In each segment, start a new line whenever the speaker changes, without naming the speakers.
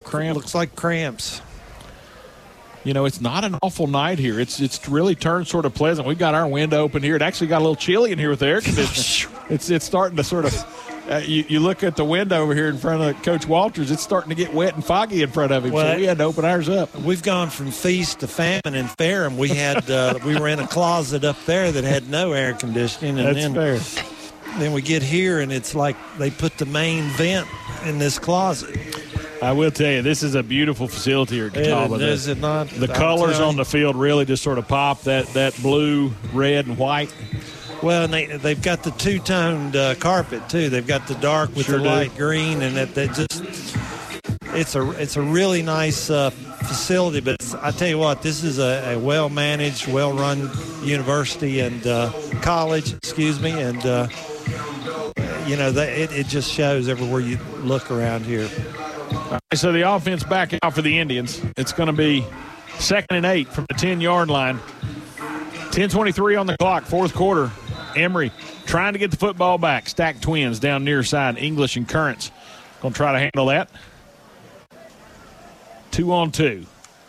cramp?
Looks like cramps.
You know, it's not an awful night here. It's really turned sort of pleasant. We've got our window open here. It actually got a little chilly in here with the air conditioning. It's starting to sort of you look at the window over here in front of Coach Walters, it's starting to get wet and foggy in front of him, so we had to open ours up.
We've gone from feast to famine in Ferrum. We had we were in a closet up there that had no air conditioning. And
That's fair.
Then we get here, and it's like they put the main vent in this closet.
I will tell you, this is a beautiful facility here at Catawba.
Is it not?
The colors on the field really just sort of pop, that blue, red, and white.
Well, and they've got the two-toned carpet, too. They've got the dark with the light green, and it's a really nice facility. But I tell you what, this is a well-managed, well-run university and college, and it just shows everywhere you look around here.
All right, so the offense back out for the Indians. It's going to be 2nd and 8 from the 10-yard line. 10:23 on the clock, fourth quarter. Emory trying to get the football back. Stacked twins down near side. English and Currents going to try to handle that. 2-on-2.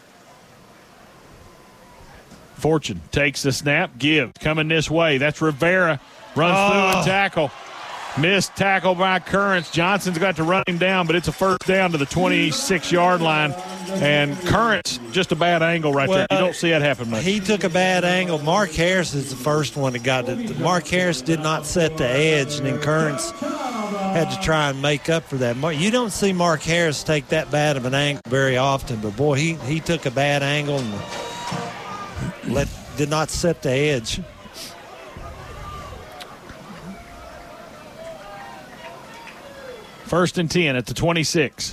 Fortune takes the snap. Give coming this way. That's Rivera. Runs through and tackle. Missed tackle by Currents. Johnson's got to run him down, but it's a first down to the 26-yard line. And Currents, just a bad angle right there. You don't see that happen much.
He took a bad angle. Mark Harris is the first one that got it. Mark Harris did not set the edge, and then Currents had to try and make up for that. You don't see Mark Harris take that bad of an angle very often, but, boy, he took a bad angle and did not set the edge.
First and 10 at the 26.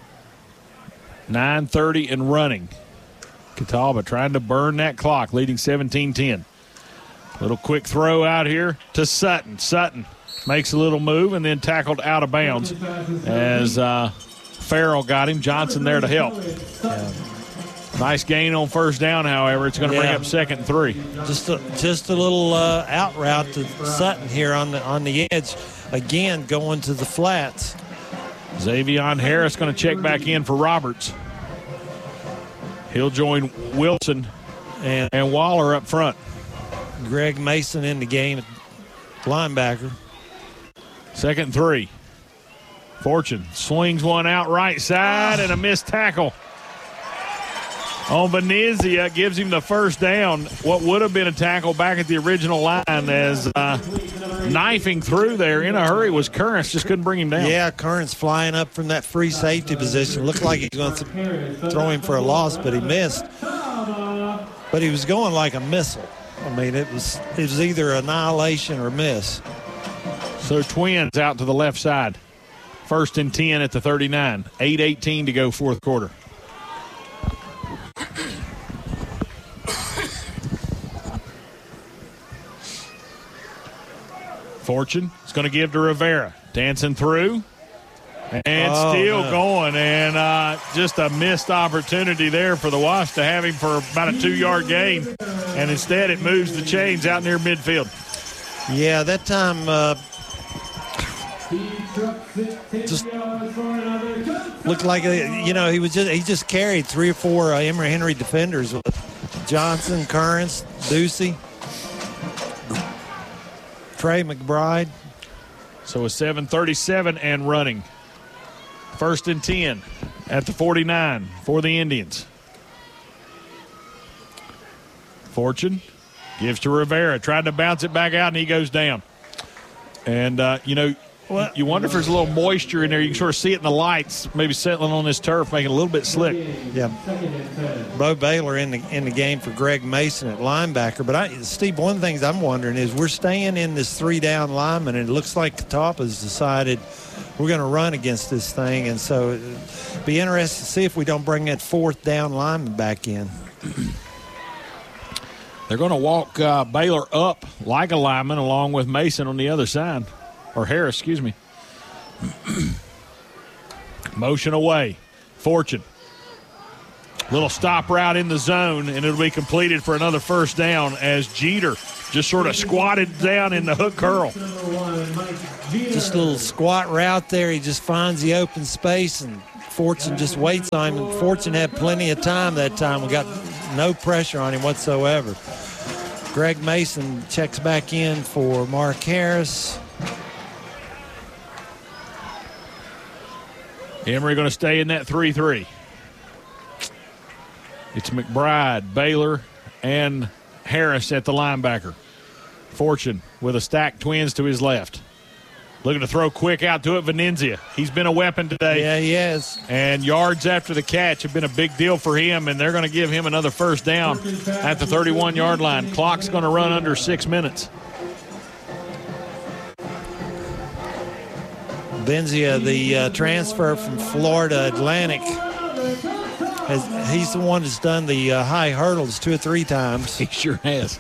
9:30 and running. Catawba trying to burn that clock, leading 17-10. Little quick throw out here to Sutton. Sutton makes a little move and then tackled out of bounds as Farrell got him. Johnson there to help. Yeah. Nice gain on first down, however. It's going to bring up 2nd and 3.
Just a little out route to Sutton here on the edge. Again, going to the flats.
Xavion Harris going to check back in for Roberts. He'll join Wilson and Waller up front.
Greg Mason in the game, linebacker.
2nd and 3. Fortune swings one out right side and a missed tackle on Venezia. Gives him the first down. What would have been a tackle back at the original line as knifing through there in a hurry was Currents. Just couldn't bring him down.
Yeah, Currents flying up from that free safety position. Looked like he was going to throw him for a loss, but he missed. But he was going like a missile. I mean, it was either annihilation or miss.
So Twins out to the left side. 1st and 10 at the 39. 8:18 to go fourth quarter. Fortune is going to give to Rivera. Dancing through. And still going. And just a missed opportunity there for the Wasps to have him for about a 2-yard gain. And instead it moves the chains out near midfield.
Yeah, that time just looked like, he just carried 3 or 4 Emory Henry defenders with Johnson, Currents, Ducey, Trey McBride.
So a 7:37 and running. 1st and 10 at the 49 for the Indians. Fortune gives to Rivera. Tried to bounce it back out, and he goes down. And, you wonder if there's a little moisture in there. You can sort of see it in the lights, maybe settling on this turf, making it a little bit slick.
Yeah. Bo Baylor in the game for Greg Mason at linebacker. But, Steve, one of the things I'm wondering is we're staying in this 3-down lineman, and it looks like Catawba's decided we're going to run against this thing. And so it'd be interesting to see if we don't bring that 4th down lineman back in.
They're going to walk Baylor up like a lineman along with Mason on the other side. Or Harris, excuse me. Motion away. Fortune. Little stop route in the zone, and it'll be completed for another first down as Jeter just sort of squatted down in the hook curl.
Just a little squat route there. He just finds the open space and Fortune just waits on him. Fortune had plenty of time that time. We got no pressure on him whatsoever. Greg Mason checks back in for Mark Harris.
Emory going to stay in that 3-3. It's McBride, Baylor, and Harris at the linebacker. Fortune with a stacked twins to his left. Looking to throw quick out to it, Venenzia. He's been a weapon today.
Yeah, he is.
And yards after the catch have been a big deal for him, and they're going to give him another first down at the 31-yard line. Clock's going to run under 6 minutes.
Venenzia, the transfer from Florida Atlantic, he's the one that's done the high hurdles 2 or 3 times.
He sure has.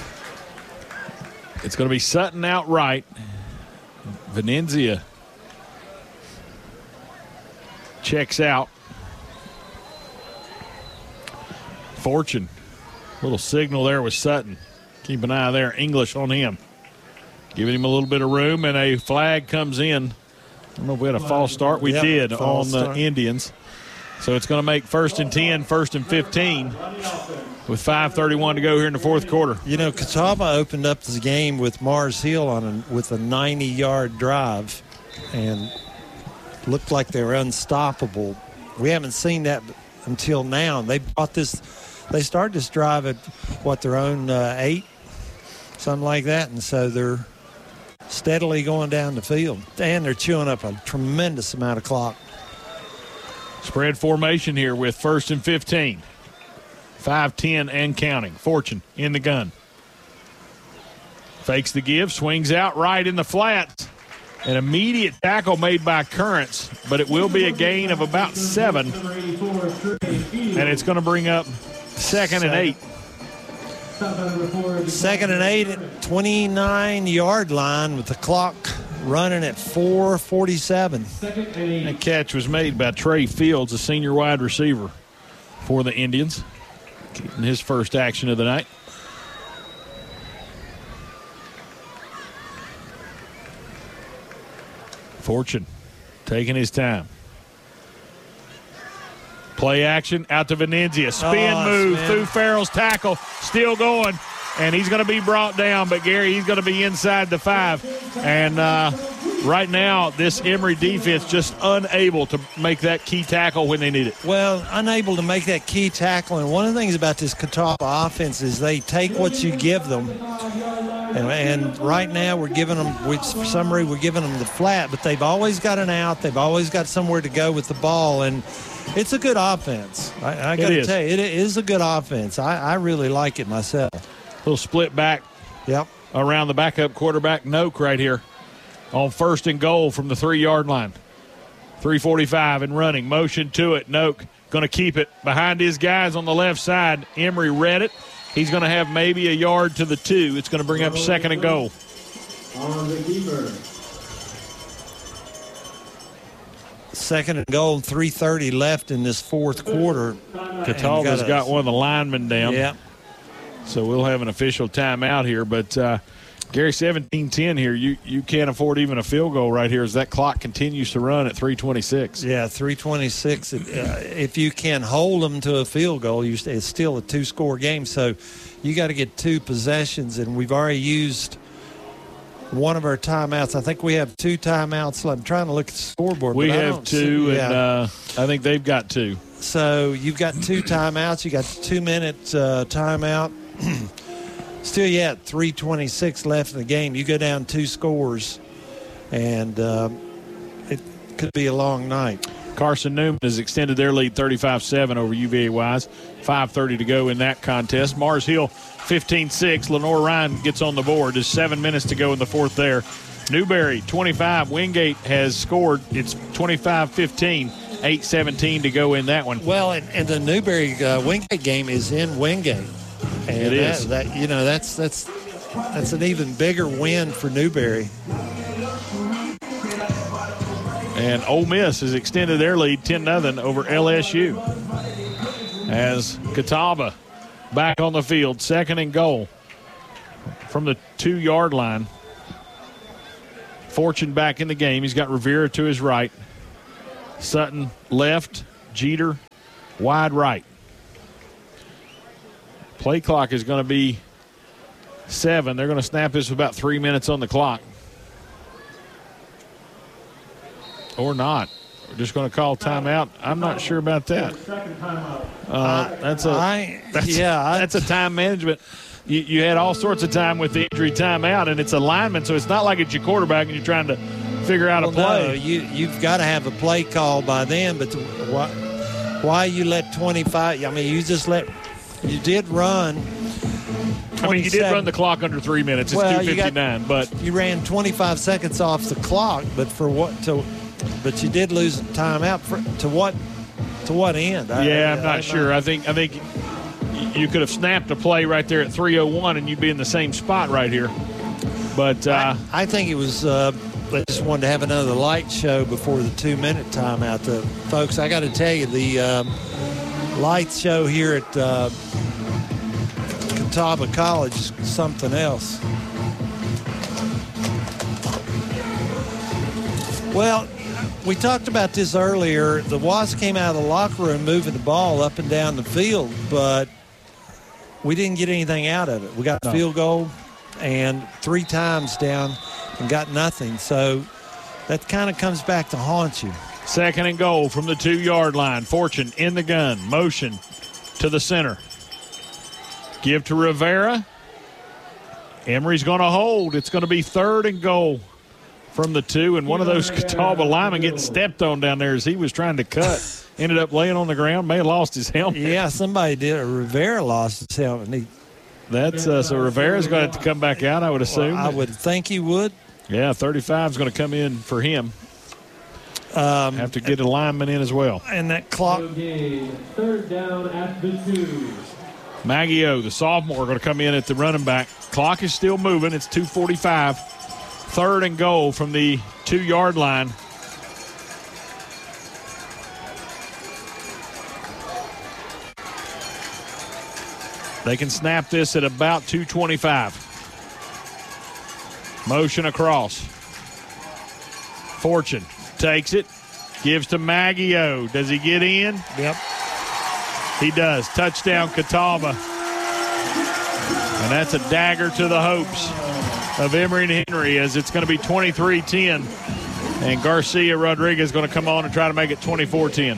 It's going to be Sutton out right. Venenzia checks out. Fortune. Little signal there with Sutton. Keep an eye there. English on him. Giving him a little bit of room, and a flag comes in. I don't know if we had a false start. We did on the Indians. So it's going to make 1st and 10, 1st and 15 with 5:31 to go here in the fourth quarter.
You know, Catawba opened up this game with Mars Hill with a 90-yard drive and looked like they were unstoppable. We haven't seen that until now. They started this drive at, their own 8, something like that, and so they're steadily going down the field. And they're chewing up a tremendous amount of clock.
Spread formation here with 1st and 15. 5-10 and counting. Fortune in the gun. Fakes the give, swings out right in the flat. An immediate tackle made by Currents, but it will be a gain of about 7. And it's going to bring up 2nd and 8.
2nd and 8 at 29-yard line with the clock running at 4:47.
That catch was made by Trey Fields, a senior wide receiver for the Indians. Getting his first action of the night. Fortune taking his time. Play action out to Venenzia. Spin move through Farrell's tackle. Still going. And he's going to be brought down. But, Gary, he's going to be inside the 5. And right now, this Emory defense just unable to make that key tackle when they need it.
Well, unable to make that key tackle. And one of the things about this Catawba offense is they take what you give them. And right now we're giving them, for some reason, we're giving them the flat. But they've always got an out. They've always got somewhere to go with the ball. And it's a good offense. I got to tell you, it is a good offense. I really like it myself.
Little split back around the backup quarterback, Noak, right here on 1st and goal from the 3-yard line. 3:45 and running. Motion to it. Noak going to keep it behind his guys on the left side. Emory read it. He's going to have maybe a yard to the 2. It's going to bring up 2nd and goal.
On the keeper.
2nd and goal, 3:30 left in this fourth quarter.
Catawba's got one of the linemen down.
Yeah.
So we'll have an official timeout here. But, Gary, 17-10 here. You can't afford even a field goal right here as that clock continues to run at 3:26.
Yeah, 3:26. If you can hold them to a field goal, it's still a 2-score game. So you got to get 2 possessions, and we've already used one of our timeouts. I think we have 2 timeouts. I'm trying to look at the scoreboard.
We have 2, and I think they've got 2.
So you've got 2 timeouts. You got the 2-minute timeout. Still yet 3:26 left in the game. You go down 2 scores, and it could be a long night.
Carson Newman has extended their lead 35-7 over UVA Wise. 5:30 to go in that contest. Mars Hill 15-6. Lenore Ryan gets on the board. There's 7 minutes to go in the fourth there. Newberry 25. Wingate has scored. It's 25-15. 8:17 to go in that one.
Well, and the Newberry Wingate game is in Wingate. And
it is.
That's an even bigger win for Newberry.
And Ole Miss has extended their lead 10-0 over LSU. As Catawba back on the field, 2nd and goal from the 2-yard line. Fortune back in the game. He's got Rivera to his right. Sutton left, Jeter wide right. Play clock is going to be 7. They're going to snap this with about 3 minutes on the clock. Or not. We're just going to call timeout. I'm not sure about that. That's a time management. You had all sorts of time with the injury timeout, and it's a lineman, so it's not like it's your quarterback and you're trying to figure out a play.
No, you've got to have a play call by then, but why you let 25? I mean, you did run.
I mean, you did run the clock under 3 minutes. It's 2:59, but
you ran 25 seconds off the clock. But for what? But you did lose timeout. To what end?
I'm not sure. I think you could have snapped a play right there at 3:01, and you'd be in the same spot right here. But
I think it was. They just wanted to have another light show before the 2-minute timeout. Folks, I got to tell you, the light show here at Catawba College is something else. Well, we talked about this earlier. The Wasps came out of the locker room moving the ball up and down the field, but we didn't get anything out of it. We got a field goal and 3 times down and got nothing. So that kind of comes back to haunt you.
2nd and goal from the 2-yard line. Fortune in the gun. Motion to the center. Give to Rivera. Emery's going to hold. It's going to be 3rd and goal from the 2. And one of those Catawba linemen getting stepped on down there as he was trying to cut. Ended up laying on the ground. May have lost his helmet.
Yeah, somebody did. Rivera lost his helmet.
So Rivera's going to have to come back out, I would assume.
Well, I would think he would.
Yeah, 35 is going to come in for him. Have to get a lineman in as well.
And that clock.
3rd down at the 2.
Maggio, the sophomore, going to come in at the running back. Clock is still moving. It's 2:45. 3rd and goal from the 2-yard line. They can snap this at about 2:25. Motion across. Fortune takes it, gives to Maggio. Does he get in?
Yep.
He does. Touchdown, Catawba. And that's a dagger to the hopes of Emory and Henry, as it's going to be 23-10. And Garcia Rodriguez is going to come on and try to make it 24-10.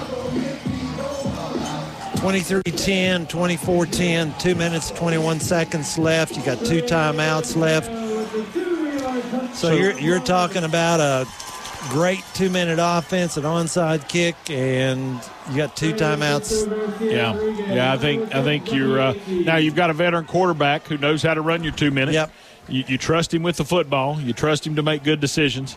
23-10, 24-10, 2 minutes, 21 seconds left. You got 2 timeouts left. So you're talking about a great 2-minute offense, an onside kick, and you got 2 timeouts.
Yeah. I think you're now you've got a veteran quarterback who knows how to run your 2 minutes.
Yep.
You trust him with the football. You trust him to make good decisions.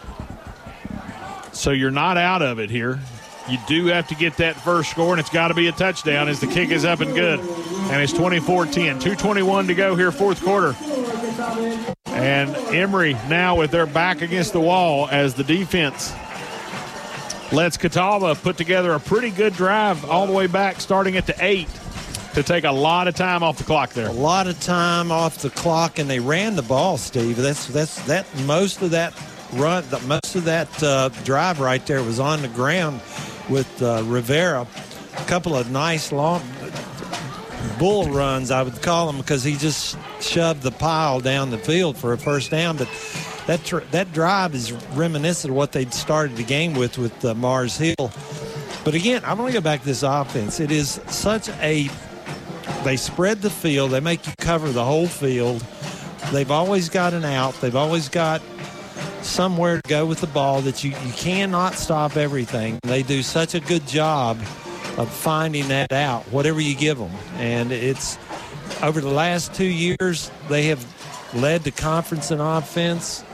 So you're not out of it here. You do have to get that first score, and it's got to be a touchdown as the kick is up and good. And it's 24-10. 2:21 to go here, 4th quarter. And Emory now with their back against the wall as the defense lets Catawba put together a pretty good drive all the way back, starting at the 8, to take a lot of time off the clock there.
A lot of time off the clock, and they ran the ball, Steve. That's most of that run. Most of that drive right there was on the ground with Rivera. A couple of nice long bull runs, I would call them, because he just shoved the pile down the field for a first down. But that drive is reminiscent of what they started the game with Mars Hill. But again, I'm going to go back to this offense. It is such a – they spread the field. They make you cover the whole field. They've always got an out. They've always got somewhere to go with the ball that you cannot stop everything. They do such a good job of finding that out, whatever you give them. And it's over the last 2 years, they have led the conference in offense.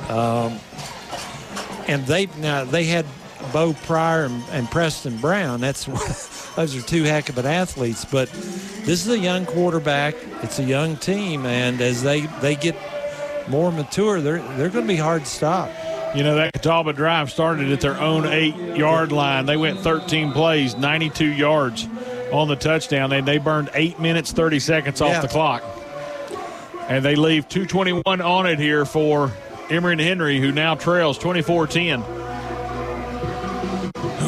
And they had Bo Pryor and Preston Brown. Those are 2 heck of an athletes. But this is a young quarterback. It's a young team. And as they get more mature, they're going to be hard to stop.
You know, that Catawba drive started at their own 8-yard line. They went 13 plays, 92 yards on the touchdown. They burned 8 minutes, 30 seconds off the clock. And they leave 2:21 on it here for Emory and Henry, who now trails 24-10.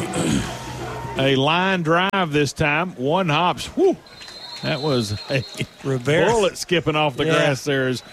a line drive this time. One hops. Whew. That was a bullet skipping off the grass there. As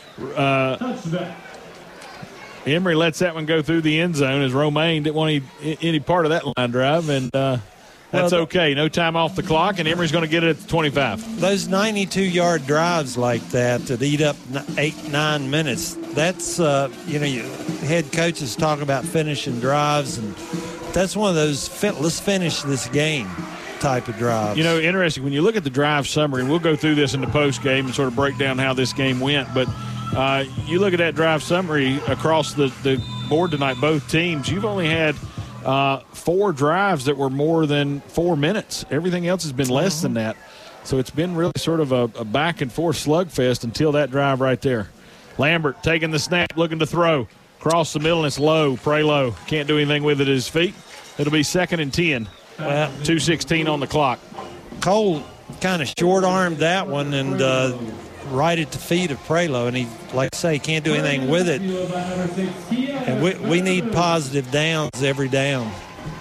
Emory lets that one go through the end zone as Romaine didn't want any part of that line drive, and that's okay. No time off the clock, and Emory's going to get it at the 25.
Those 92-yard drives like that eat up 8-9 minutes, that's, head coaches talk about finishing drives, and that's one of those let's finish this game type of drives.
Interesting, when you look at the drive summary, and we'll go through this in the post game and sort of break down how this game went, but you look at that drive summary across the board tonight, both teams, you've only had 4 drives that were more than 4 minutes. Everything else has been less than that. So it's been really sort of a back and forth slugfest until that drive right there. Lambert taking the snap, looking to throw. Cross the middle, and it's low. Pray low. Can't do anything with it at his feet. It'll be 2nd and 10. 2:16 on the clock.
Cole kind of short-armed that one and right at the feet of Prelo, and he, like I say, can't do anything with it. And we need positive downs every down.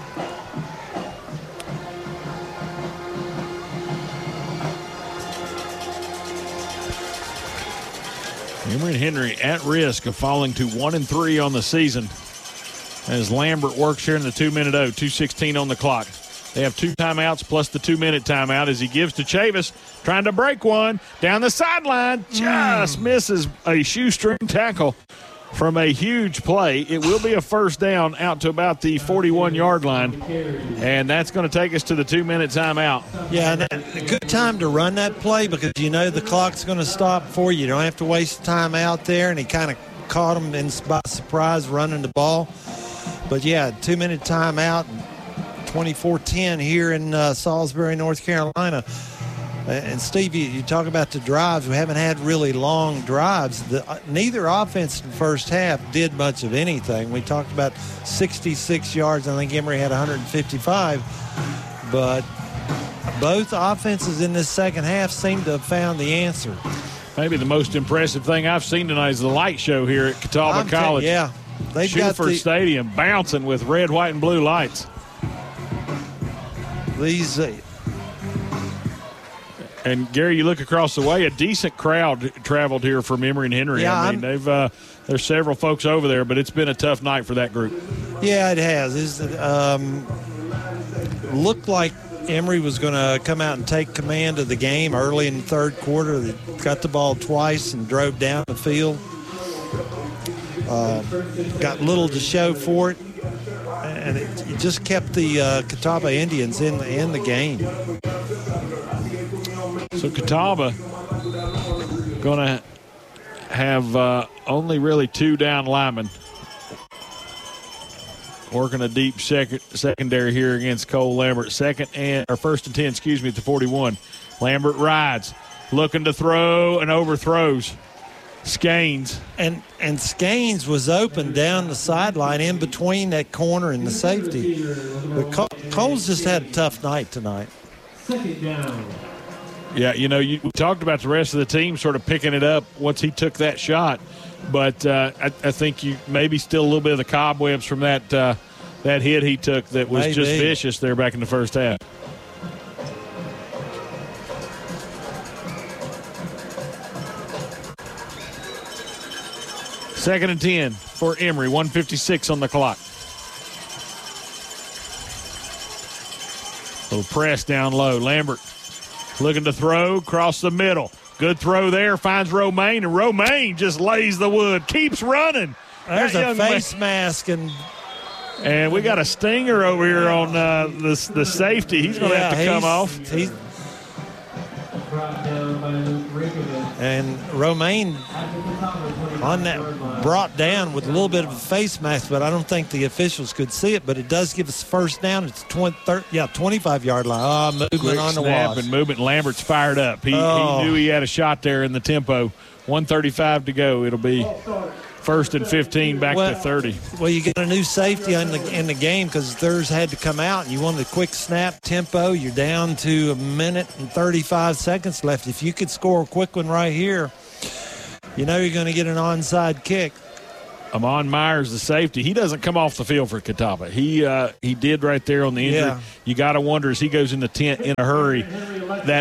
Emory and Henry at risk of falling to 1-3 on the season as Lambert works here in the 2-minute 2:16 on the clock. They have 2 timeouts plus the 2-minute timeout as he gives to Chavis, trying to break one down the sideline. Just misses a shoestring tackle from a huge play. It will be a first down out to about the 41-yard line, and that's going to take us to the 2-minute timeout.
Yeah, a good time to run that play because the clock's going to stop for you. You don't have to waste time out there, and he kind of caught him by surprise running the ball. But, 2-minute timeout, 24-10 here in Salisbury, North Carolina. And, Steve, you talk about the drives. We haven't had really long drives. Neither offense in the first half did much of anything. We talked about 66 yards. I think Emory had 155. But both offenses in this second half seem to have found the answer.
Maybe the most impressive thing I've seen tonight is the light show here at Catawba College.
They've got
Stadium bouncing with red, white, and blue lights.
These
and Gary, you look across the way, a decent crowd traveled here from Emory and Henry.
Yeah,
there's several folks over there, but it's been a tough night for that group.
Yeah, it has. Looked like Emory was going to come out and take command of the game early in the third quarter. They got the ball twice and drove down the field. Got little to show for it, and it just kept the Catawba Indians in the game.
So Catawba going to have only really 2 down linemen working a deep secondary here against Cole Lambert. 1st and 10, at the 41. Lambert rides, looking to throw and overthrows Skanes.
And Skanes was open down the sideline in between that corner and the safety. But Cole's just had a tough night tonight.
2nd down.
Yeah, we talked about the rest of the team sort of picking it up once he took that shot. But I think you maybe still a little bit of the cobwebs from that hit he took that was just vicious there back in the first half. Second and 10 for Emory, 1:56 on the clock. Little press down low. Lambert looking to throw, cross the middle. Good throw there, finds Romaine, and Romaine just lays the wood, keeps running.
There's a face mask.
And we got a stinger over here on the safety. He's going to have to come off.
And Romaine on that brought down with a little bit of a face mask, but I don't think the officials could see it. But it does give us first down. It's 25-yard line. Movement
Quick
on the
snap
wash.
And movement. Lambert's fired up. He knew he had a shot there in the tempo. 1:35 to go. It'll be 1st and 15 back to 30.
Well, you get a new safety in the game because theirs had to come out, and you wanted a quick snap tempo. You're down to 1 minute and 35 seconds left. If you could score a quick one right here, you're going to get an onside kick.
Amon Myers, the safety, he doesn't come off the field for Catawba. He did right there on the injury.
Yeah.
You got to wonder as he goes in the tent in a hurry that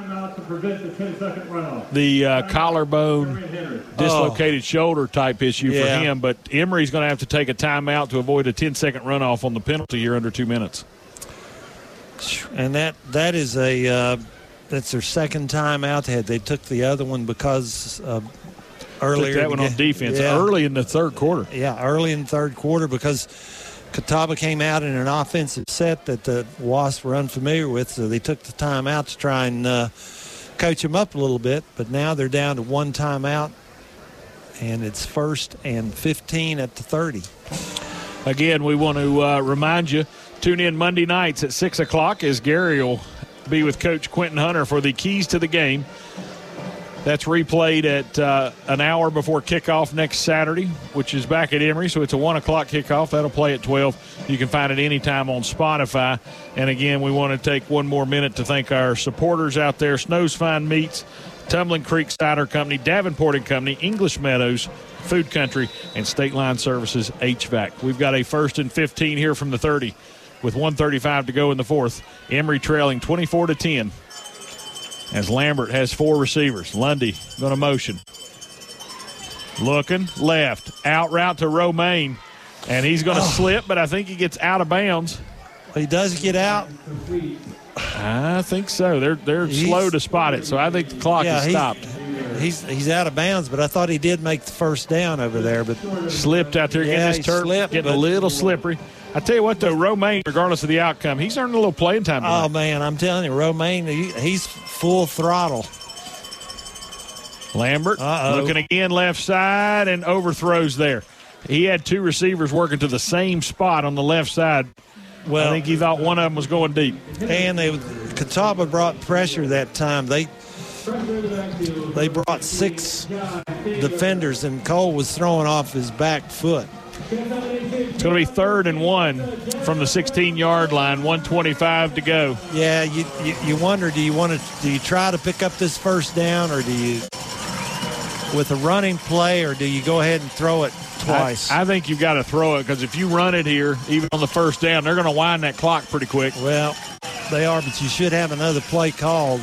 the collarbone dislocated shoulder type issue for him. But Emory's going to have to take a timeout to avoid a 10-second runoff on the penalty here under 2 minutes.
And that is that's their second time out. They took the other one because earlier.
Took that one on defense early in the third quarter.
Yeah, early in the third quarter because Catawba came out in an offensive set that the Wasps were unfamiliar with, so they took the timeout to try and coach them up a little bit. But now they're down to one timeout, and it's 1st and 15 at the 30.
Again, we want to remind you, tune in Monday nights at 6 o'clock as Gary will be with Coach Quentin Hunter for the Keys to the Game. That's replayed at an hour before kickoff next Saturday, which is back at Emory. So it's a 1 o'clock kickoff. That'll play at 12. You can find it anytime on Spotify. And, again, we want to take one more minute to thank our supporters out there, Snow's Fine Meats, Tumbling Creek Cider Company, Davenport and Company, English Meadows, Food Country, and State Line Services HVAC. We've got a 1st and 15 here from the 30 with 1:35 to go in the fourth. Emory trailing 24-10. As Lambert has 4 receivers. Lundy going to motion. Looking left. Out route to Romaine. And he's going to slip, but I think he gets out of bounds.
He does get out.
I think so. They're slow to spot it, so I think the clock is stopped.
He's out of bounds, but I thought he did make the first down over there. But
slipped out there getting his turf, getting a little slippery. I tell you what, though, Romaine, regardless of the outcome, he's earned a little playing time tonight.
Oh, man, I'm telling you, Romaine, he's full throttle.
Lambert looking again left side and overthrows there. He had 2 receivers working to the same spot on the left side. Well, I think he thought one of them was going deep.
And Catawba brought pressure that time. They brought 6 defenders, and Cole was throwing off his back foot.
It's going to be 3rd and 1 from the 16-yard line, 1:25 to go.
Yeah, you wonder, do you try to pick up this first down, or do you with a running play, or do you go ahead and throw it twice?
I think you've got to throw it, because if you run it here, even on the first down, they're going to wind that clock pretty quick.
Well, they are, but you should have another play called.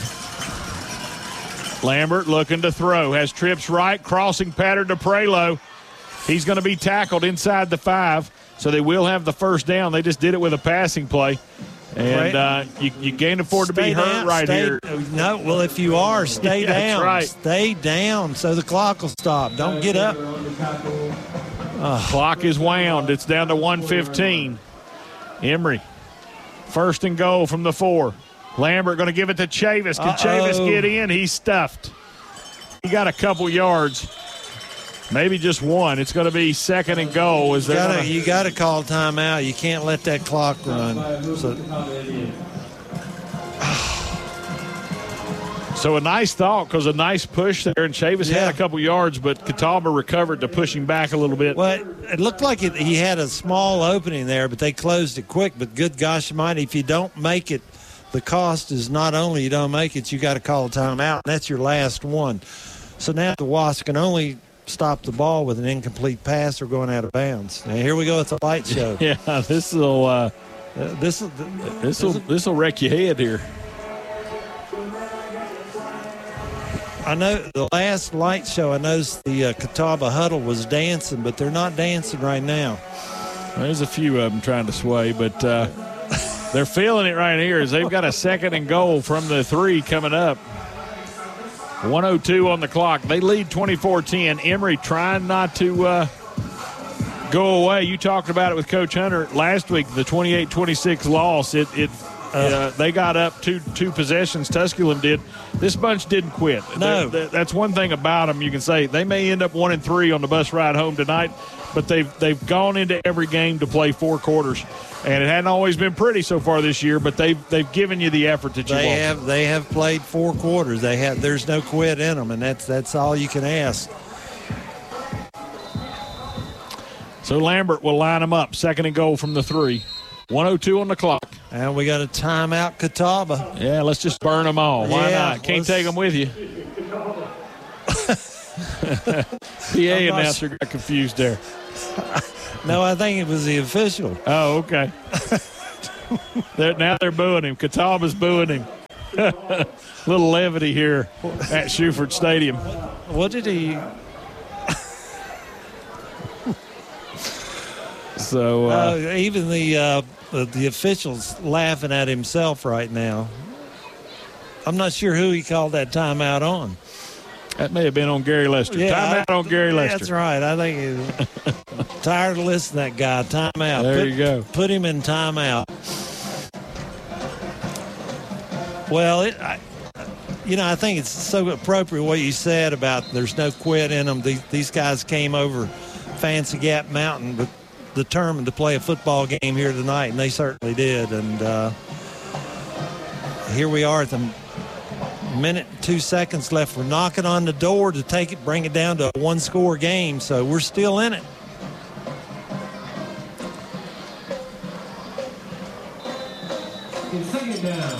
Lambert looking to throw. Has trips right, crossing pattern to Prelo. He's going to be tackled inside the 5, so they will have the first down. They just did it with a passing play. And you can't afford to be hurt here.
No, well, if you are, stay down.
That's right.
Stay down so the clock will stop. Don't get up.
Clock is wound. It's down to 1:15. Emory, 1st and goal from the 4. Lambert going to give it to Chavis. Can Chavis get in? He's stuffed. He got a couple yards. Maybe just one. It's going to be 2nd and goal.
You got to call timeout. You can't let that clock run.
So a nice thought, because a nice push there, and Chavis had a couple yards, but Catawba recovered to push him back a little bit.
Well, it looked like he had a small opening there, but they closed it quick. But good gosh almighty, if you don't make it, the cost is not only you don't make it, you got to call a timeout, and that's your last one. So now the Wasps can only stop the ball with an incomplete pass or going out of bounds. Now here we go with the light show.
Yeah, this will wreck your head here.
I know the last light show, I noticed the Catawba huddle was dancing, but they're not dancing right now.
There's a few of them trying to sway, but they're feeling it right here as they've got a 2nd and goal from the 3 coming up. 1:02 on the clock. They lead 24-10. Emory trying not to go away. You talked about it with Coach Hunter last week, the 28-26 loss. They got up two possessions. Tusculum did. This bunch didn't quit.
No.
That's one thing about them. You can say they may end up 1-3 on the bus ride home tonight, but they've gone into every game to play 4 quarters. And it hadn't always been pretty so far this year, but they've given you the effort that you want.
They have played 4 quarters. There's no quit in them, and that's all you can ask.
So Lambert will line them up. 2nd and goal from the 3. 1:02 on the clock.
And we got a timeout, Catawba.
Yeah, let's just burn them all. Why not? Can't take them with you. PA announcer got confused there.
No, I think it was the official.
Oh, okay. Now they're booing him. Catawba's booing him. Little levity here at Shuford Stadium.
What did he?
So
even the official's laughing at himself right now. I'm not sure who he called that timeout on.
That may have been on Gary Lester.
Yeah,
Timeout on Gary Lester.
That's right. I think he was tired of listening to that guy. Timeout.
There you go.
Put him in timeout. Well, I think it's so appropriate what you said about there's no quit in them. These guys came over Fancy Gap Mountain but determined to play a football game here tonight, and they certainly did. And here we are at the minute and 2 seconds left. We're knocking on the door to take it, bring it down to a one-score game, so we're still in it.
In second down.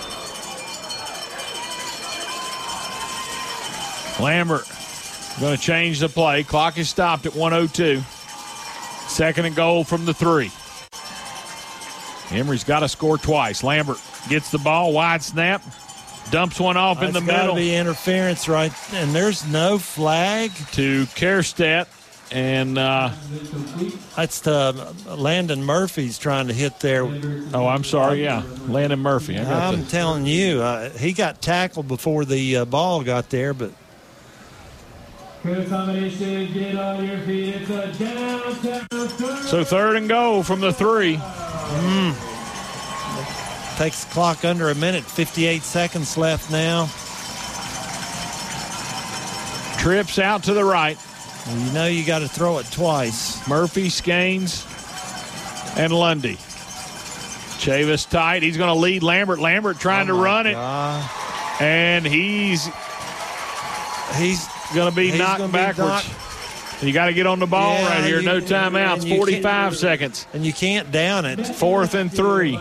Lambert going to change the play. Clock is stopped at 1:02. Second and goal from the 3. Emory's got to score twice. Lambert gets the ball, wide snap, dumps one off in the middle.
That's got to be interference, right? And there's no flag.
To Kerstedt, and
that's Landon Murphy's trying to hit there.
oh, I'm sorry, yeah, Landon Murphy.
I'm telling you, he got tackled before the ball got there, but.
Good combination, get on your feet, it's a downtown third.
So third and goal from the 3.
Takes the clock under a minute, 58 seconds left now.
Trips out to the right.
You know you got to throw it twice.
Murphy, Skanes, and Lundy. Chavis tight. He's going to lead Lambert. Lambert trying to run it. And he's going to be knocked backwards. You got to get on the ball right here. No timeouts. 45 seconds.
And you can't down it.
4th and 3.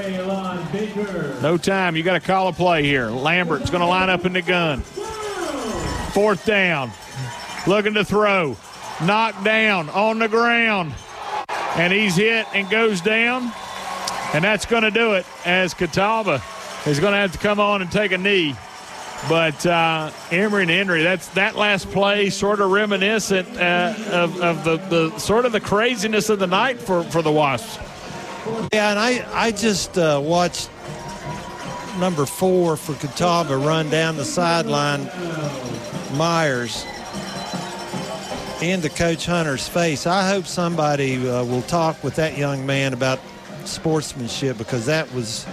No time. You got to call a play here. Lambert's going to line up in the gun. 4th down. Looking to throw. Knocked down on the ground. And he's hit and goes down. And that's going to do it, as Catawba is going to have to come on and take a knee. But Emory and Henry, that last play sort of reminiscent of the sort of the craziness of the night for the Wasps.
Yeah, and I just watched number 4 for Catawba run down the sideline, Myers, into Coach Hunter's face. I hope somebody will talk with that young man about sportsmanship, because that was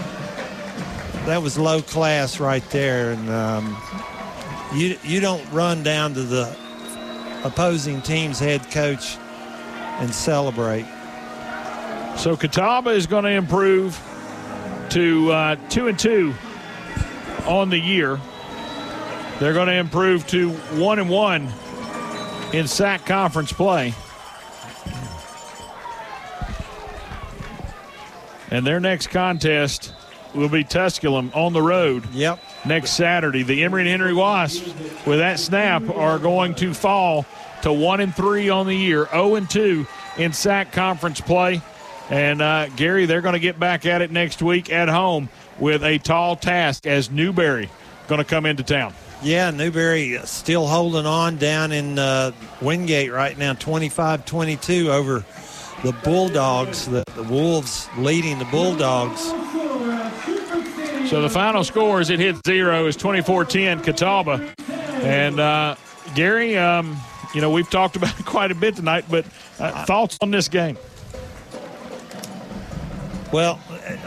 low class right there. And you don't run down to the opposing team's head coach and celebrate.
So Catawba is going to improve to 2-2 on the year. They're going to improve to 1-1 in SAC conference play. And their next contest will be Tusculum on the road.
Yep.
Next Saturday. The Emory and Henry Wasps, with that snap, are going to fall to 1-3 on the year, 0-2 in SAC conference play. And Gary, they're going to get back at it next week at home with a tall task, as Newberry going to come into town.
Yeah, Newberry still holding on down in Wingate right now, 25-22 over the Bulldogs. The Wolves leading the Bulldogs.
So the final score as it hits 0 is 24-10 Catawba. And Gary, we've talked about it quite a bit tonight, but thoughts on this game?
Well,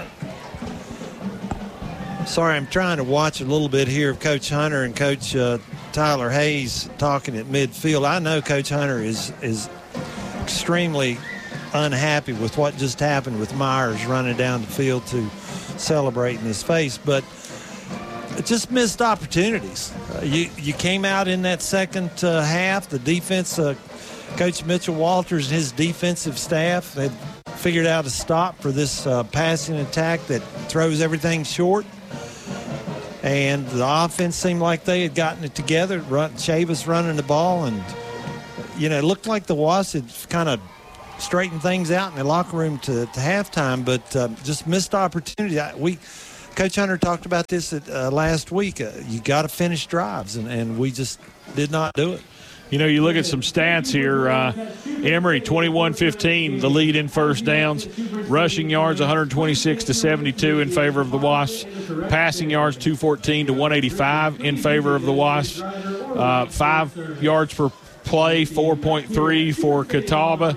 sorry, I'm trying to watch a little bit here of Coach Hunter and Coach Tyler Hayes talking at midfield. I know Coach Hunter is extremely unhappy with what just happened with Myers running down the field to celebrate in his face, but just missed opportunities. You came out in that second half. The defense, Coach Mitchell Walters and his defensive staff had figured out a stop for this passing attack that throws everything short. And the offense seemed like they had gotten it together. Chavis running the ball, and, it looked like the Wasps had kind of straightened things out in the locker room to halftime, but just missed opportunity. Coach Hunter talked about this last week. You got to finish drives, and we just did not do it.
You look at some stats here. Emory, 21-15, the lead in first downs. Rushing yards, 126-72 in favor of the Wasps. Passing yards, 214-185 in favor of the Wasps. 5 yards per play, 4.3 for Catawba.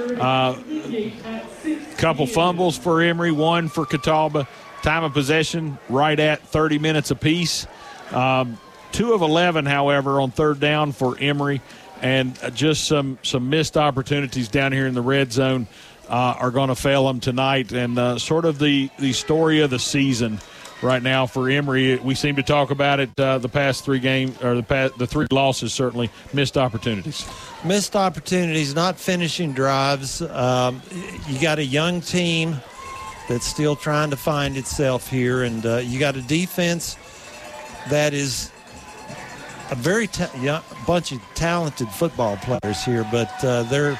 Couple fumbles for Emory, 1 for Catawba. Time of possession right at 30 minutes apiece. 2 of 11, however, on third down for Emory, and just some missed opportunities down here in the red zone are going to fail them tonight. And sort of the story of the season right now for Emory. We seem to talk about it the past 3 games, or the 3 losses, certainly missed opportunities.
Missed opportunities, not finishing drives. You got a young team that's still trying to find itself here, and you got a defense that is a very bunch of talented football players here, but they're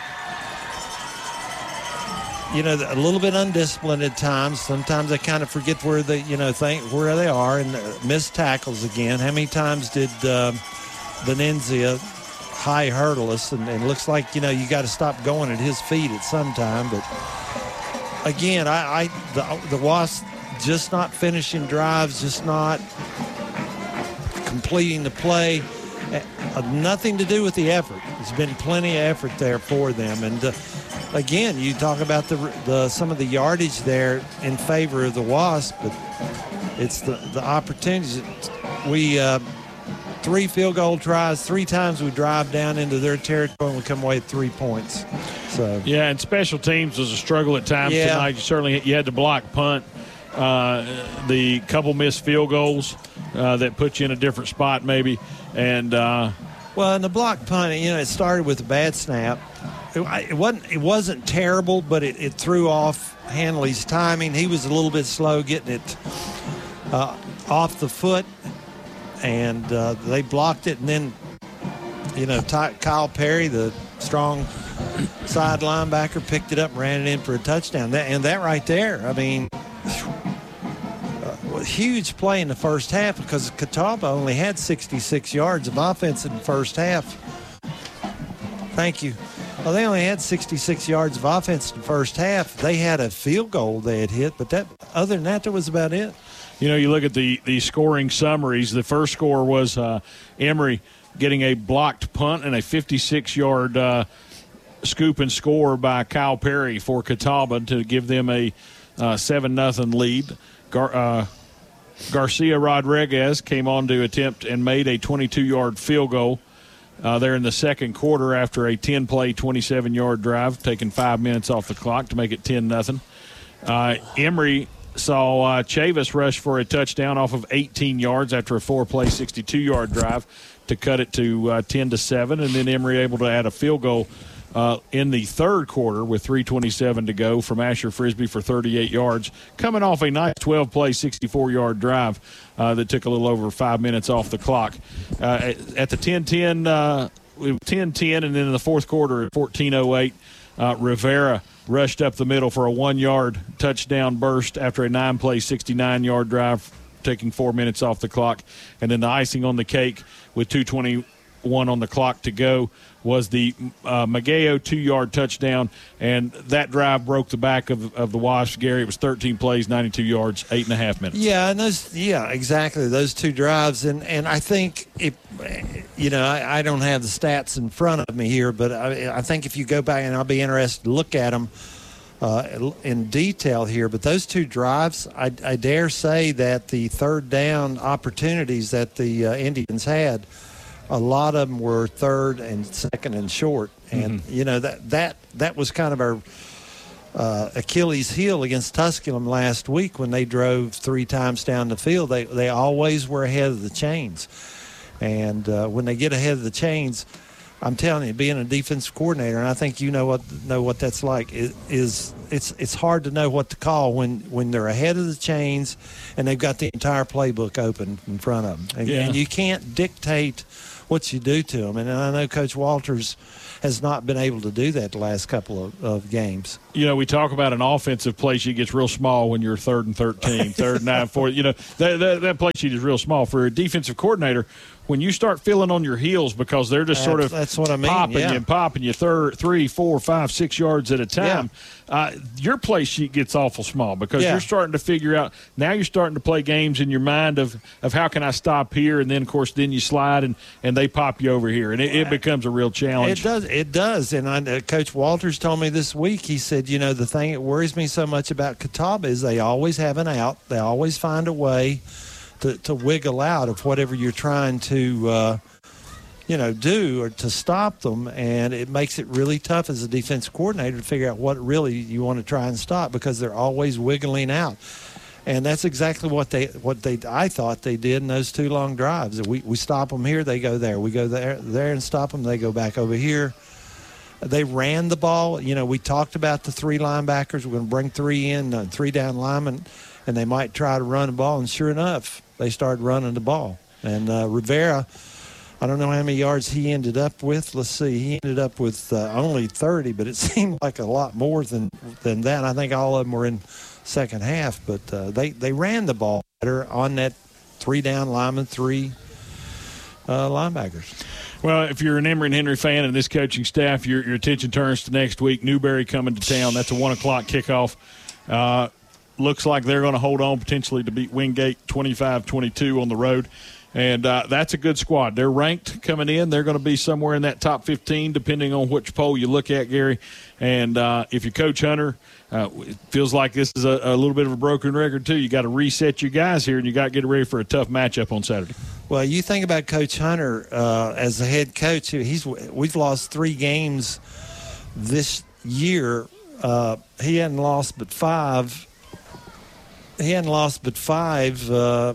a little bit undisciplined at times. Sometimes they kind of forget where they where they are, and missed tackles again. How many times did Venenzia high hurdle us? And it looks like you got to stop going at his feet at some time. But again, the Wasps just not finishing drives, just not completing the play. Nothing to do with the effort. There's been plenty of effort there for them. And again, you talk about some of the yardage there in favor of the Wasps, but it's the opportunities. We 3 field goal tries, 3 times we drive down into their territory and we come away with 3 points. So
yeah, and special teams was a struggle at times tonight. You had to block punt. The couple missed field goals that put you in a different spot maybe. And
in the block punt, it started with a bad snap. It wasn't terrible, but it threw off Hanley's timing. He was a little bit slow getting it off the foot, and they blocked it. And then, Kyle Perry, the strong side linebacker, picked it up and ran it in for a touchdown. That right there, I mean, huge play in the first half, because Catawba only had 66 yards of offense in the first half. Thank you. Well, they only had 66 yards of offense in the first half. They had a field goal they had hit, but other than that was about it.
You look at the scoring summaries. The first score was Emory getting a blocked punt and a 56-yard scoop and score by Kyle Perry for Catawba to give them a 7-0 lead. Garcia Rodriguez came on to attempt and made a 22-yard field goal there in the second quarter after a 10-play, 27-yard drive, taking 5 minutes off the clock to make it 10-0. Emory saw Chavis rush for a touchdown off of 18 yards after a 4-play, 62-yard drive to cut it to 10-7, and then Emory able to add a field goal in the third quarter with 3:27 to go from Asher Frisbee for 38 yards, coming off a nice 12-play, 64-yard drive that took a little over 5 minutes off the clock. At the 10-10, 10-10, and then in the fourth quarter at 14:08, Rivera rushed up the middle for a 1-yard touchdown burst after a 9-play, 69-yard drive, taking 4 minutes off the clock. And then the icing on the cake with 2:21 on the clock to go was the Mageo 2-yard touchdown, and that drive broke the back of the Wasps. Gary, it was 13 plays, 92 yards, 8.5 minutes.
Yeah, and exactly, those 2 drives. And I think, I don't have the stats in front of me here, but I think if you go back, and I'll be interested to look at them in detail here, but those 2 drives, I dare say that the third down opportunities that the Indians had, a lot of them were third and second and short. And, that was kind of our Achilles heel against Tusculum last week when they drove 3 times down the field. They always were ahead of the chains. And when they get ahead of the chains, I'm telling you, being a defensive coordinator, and I think you know what that's like. It's hard to know what to call when they're ahead of the chains and they've got the entire playbook open in front of them, and you can't dictate what you do to them. And I know Coach Walters has not been able to do that the last couple of games.
You know, we talk about an offensive play sheet gets real small when you're 3rd and 13, 3rd and 9, 4. You know, that play sheet is real small. For a defensive coordinator, when you start feeling on your heels because they're just sort of
that's what I mean.
popping you 3, 4, 5, 6 yards at a time, your play sheet gets awful small because you're starting to figure out. Now you're starting to play games in your mind of how can I stop here, and then of course then you slide and they pop you over here, and it becomes a real challenge.
It does. And Coach Walters told me this week. He said, you know, the thing that worries me so much about Catawba is they always have an out. They always find a way to wiggle out of whatever you're trying to, do or to stop them. And it makes it really tough as a defensive coordinator to figure out what really you want to try and stop because they're always wiggling out. And that's exactly what I thought they did in those 2 long drives. We stop them here, they go there. We go there and stop them, they go back over here. They ran the ball. You know, we talked about the 3 linebackers. We're going to bring 3 in, 3 down linemen, and they might try to run the ball. And sure enough, they started running the ball. And Rivera, I don't know how many yards he ended up with. Let's see. He ended up with only 30, but it seemed like a lot more than that. I think all of them were in second half, but they ran the ball better on that 3 down lineman, 3 linebackers.
Well, if you're an Emory and Henry fan and this coaching staff, your attention turns to next week. Newberry coming to town. That's a 1 o'clock kickoff. Looks like they're going to hold on potentially to beat Wingate 25-22 on the road. And that's a good squad. They're ranked coming in. They're going to be somewhere in that top 15, depending on which poll you look at, Gary. And if you're Coach Hunter, it feels like this is a little bit of a broken record, too. You got to reset your guys here, and you got to get ready for a tough matchup on Saturday.
Well, you think about Coach Hunter as the head coach. We've lost 3 games this year. He hadn't lost but 5. He hadn't lost but 5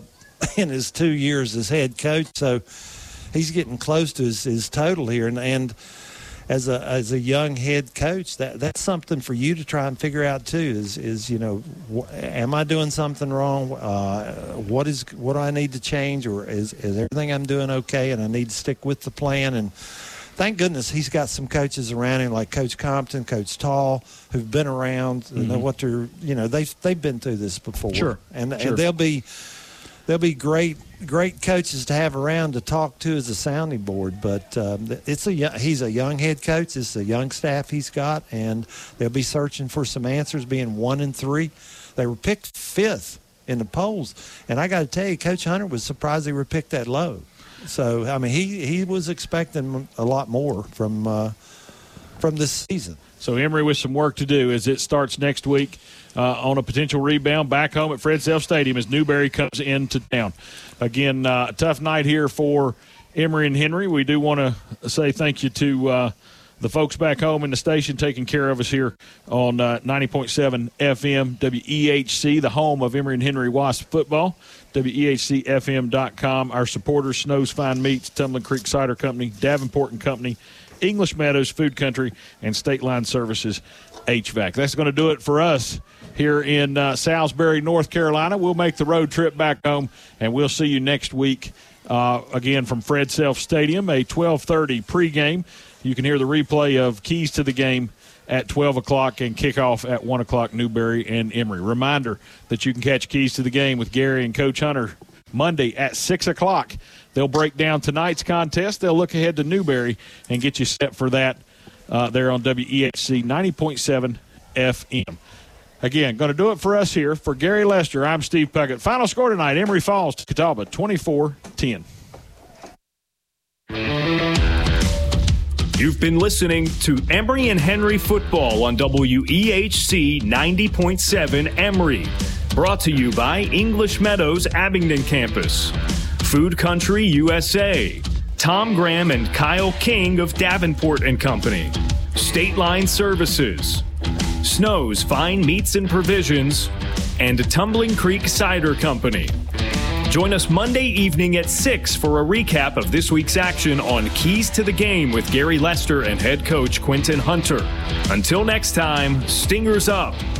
in his 2 years as head coach. So he's getting close to his total here. And as a young head coach, that's something for you to try and figure out too. Is am I doing something wrong? What do I need to change, or is everything I'm doing okay? And I need to stick with the plan. And thank goodness he's got some coaches around him like Coach Compton, Coach Tall, who've been around and know what they're. They've been through this before.
Sure.
And they'll be great coaches to have around to talk to as a sounding board. But he's a young head coach. It's a young staff he's got, and they'll be searching for some answers. Being 1-3, they were picked 5th in the polls, and I got to tell you, Coach Hunter was surprised they were picked that low. So I mean, he was expecting a lot more from this season.
So Emory with some work to do as it starts next week on a potential rebound back home at Fred Self Stadium as Newberry comes into town. Again, a tough night here for Emory and Henry. We do want to say thank you to the folks back home in the station taking care of us here on 90.7 FM WEHC, the home of Emory and Henry Wasp football, WEHCFM.com. Our supporters, Snow's Fine Meats, Tumbling Creek Cider Company, Davenport & Company, English Meadows Food Country, and State Line Services HVAC. That's going to do it for us here in Salisbury, North Carolina. We'll make the road trip back home, and we'll see you next week again from Fred Self Stadium, a 12:30 pregame. You can hear the replay of Keys to the Game at 12 o'clock and kickoff at 1 o'clock, Newberry and Emory. Reminder that you can catch Keys to the Game with Gary and Coach Hunter Monday at 6 o'clock. They'll break down tonight's contest. They'll look ahead to Newberry and get you set for that there on WEHC 90.7 FM. Again, going to do it for us here. For Gary Lester, I'm Steve Puckett. Final score tonight, Emory falls to Catawba, 24-10.
You've been listening to Emory and Henry football on WEHC 90.7 Emory. Brought to you by English Meadows Abingdon Campus, Food Country USA, Tom Graham and Kyle King of Davenport & Company, State Line Services, Snow's Fine Meats and Provisions, and Tumbling Creek Cider Company. Join us Monday evening at 6 for a recap of this week's action on Keys to the Game with Gary Lester and head coach Quentin Hunter. Until next time, Stingers up.